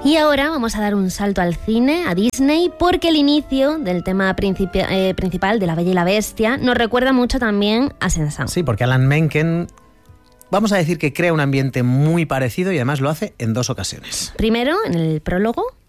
Y ahora vamos a dar un salto al cine, a Disney, porque el inicio del tema principal de La Bella y la Bestia nos recuerda mucho también a Saint-Saëns. Sí, porque Alan Menken, vamos a decir que crea un ambiente muy parecido y además lo hace en 2 ocasiones. Primero, en el prólogo,